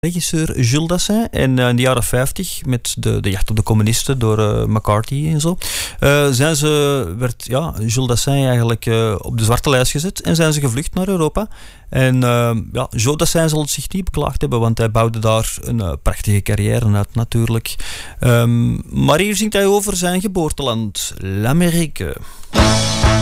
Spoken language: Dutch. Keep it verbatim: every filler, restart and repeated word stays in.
regisseur Jules Dassin. En uh, in de jaren vijftig, met de, de jacht op de communisten door uh, McCarthy en zo, uh, zijn ze, werd ja, Jules Dassin eigenlijk uh, op de zwarte lijst gezet en zijn ze gevlucht naar Europa. En uh, ja, Jules Dassin zal het zich niet beklaagd hebben, want hij bouwde daar een uh, prachtige carrière uit natuurlijk. Um, maar hier zingt hij over zijn geboorteland, l'Amérique.